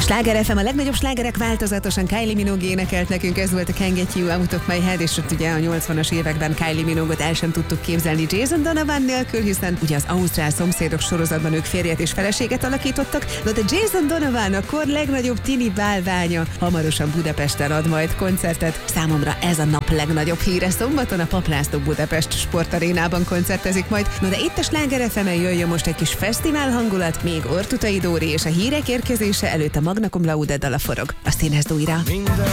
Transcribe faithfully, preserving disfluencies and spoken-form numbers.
Sláger ef em, a legnagyobb slágerek változatosan. Kylie Minogue énekelt nekünk, ez volt a Can't Get You Out of My Head, és ott ugye a nyolcvanas években Kylie Minogue-ot el sem tudtuk képzelni Jason Donovan nélkül, hiszen ugye az Ausztrál Szomszédok sorozatban ők férjet és feleséget alakítottak, de a Jason Donovan, a kor legnagyobb tini bálványa, hamarosan Budapesten ad majd koncertet. Számomra ez a nap legnagyobb híre. Szombaton a Papp László Budapest Sportarénában koncertezik majd. No de itt a Sláger ef emen jöjjön most egy kis fesztivál hangulat, még Ortutai Dóri és a hírek érkezése előtt a Magna Cum Laude dala forog a Színház újra.